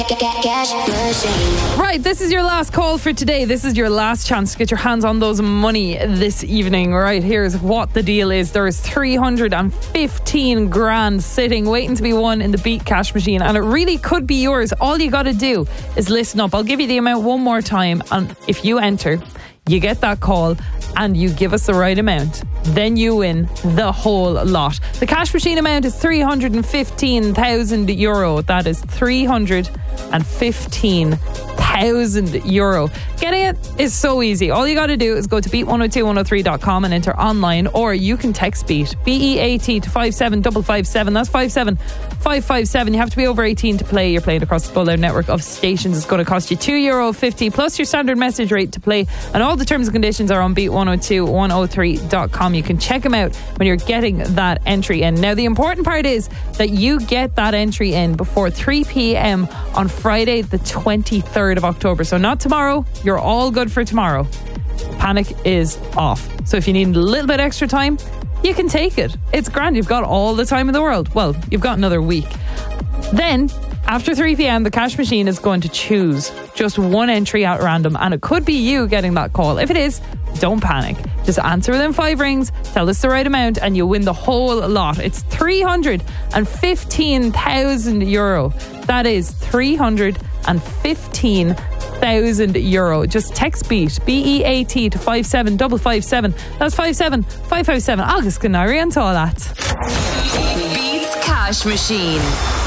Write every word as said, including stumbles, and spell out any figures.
Right, this is your last call for today. This is your last chance to get your hands on those money this evening. Right, here's what the deal is. There is three hundred fifteen grand sitting, waiting to be won in the Beat Cash Machine, and it really could be yours. All you got to do is listen up. I'll give you the amount one more time, and if you enter, you get that call and you give us the right amount, then you win the whole lot. The cash machine amount is three hundred fifteen thousand euro. That is three hundred fifteen thousand euro. Getting it is so easy. All you got to do is go to beat one oh two one oh three dot com and enter online, or you can text BEAT, B E A T, to five seven five five seven. That's five seven five five seven. You have to be over eighteen to play. You're playing across the full network of stations. It's going to cost you two euro fifty plus your standard message rate to play, and all the terms and conditions are on beat one oh two one oh three dot com. You can check them out when you're getting that entry in. Now, the important part is that you get that entry in before three p.m. on Friday the twenty-third of October. So not tomorrow. You're all good for tomorrow. Panic is off. So if you need a little bit extra time, you can take it. It's grand. You've got all the time in the world. Well, you've got another week. Then, after three p.m, the cash machine is going to choose just one entry at random, and it could be you getting that call. If it is, don't panic. Just answer within five rings, tell us the right amount, and you'll win the whole lot. It's three hundred fifteen thousand euro. That is three hundred fifteen thousand euro. Just text BEAT, B E A T, to five seven five five seven. That's five seven five five seven. Agus Canary and all that. Beats Cash Machine.